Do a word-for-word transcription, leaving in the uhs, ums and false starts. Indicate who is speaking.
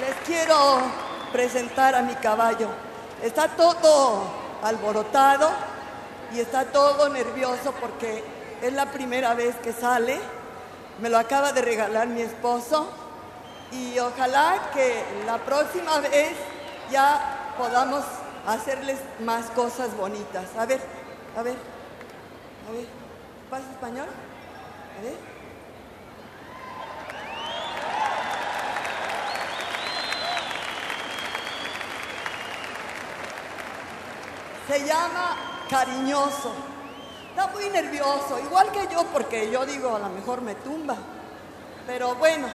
Speaker 1: Les quiero presentar a mi caballo. Está todo alborotado y está todo nervioso porque es la primera vez que sale. Me lo acaba de regalar mi esposo y ojalá que la próxima vez ya podamos hacerles más cosas bonitas. A ver, a ver, a ver. ¿Pasa español? A ver. Se llama Cariñoso. Está muy nervioso, igual que yo, porque yo digo, a lo mejor me tumba. Pero bueno,